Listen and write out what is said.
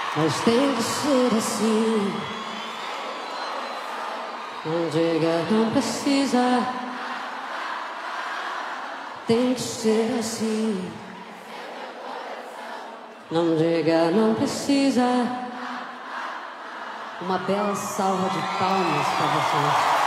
Mas tem que ser assim. Não diga não precisa. Tem que ser assim. Não diga não precisa. Uma bela salva de palmas para vocês.